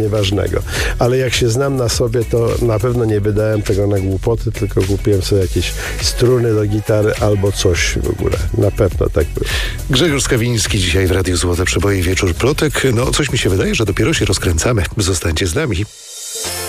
nieważnego. Ale jak się znam na sobie, to na pewno nie wydałem tego na głupoty, tylko kupiłem sobie jakieś struny do gitary albo coś w ogóle. Na pewno tak było. Grzegorz Skawiński dzisiaj w Radiu Złote Przeboje, Wieczór Plotek. No, coś mi się wydaje, że dopiero się rozkręcamy. Zostańcie z nami.